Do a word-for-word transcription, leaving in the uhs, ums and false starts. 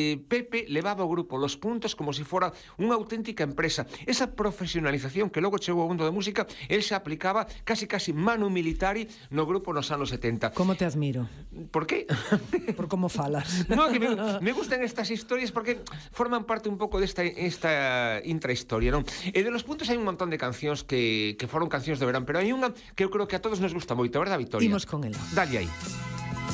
eh, Pepe levaba o grupo Los Puntos como se si fora unha auténtica empresa. Esa profesionalización que logo chegou ao mundo da música, el se aplicaba casi casi manu militari no grupo nos anos setenta. Como te admiro. Por qué? Por como falas. No, que me, me gustan estas historias porque forman parte un pouco desta esta intrahistoria, non? E de Los Puntos hai un montón de cancións que, que foron cancións de verán, pero hai unha que eu creo que a todos nos gusta moito, verdad, Victoria? Imos con ela. Dale aí.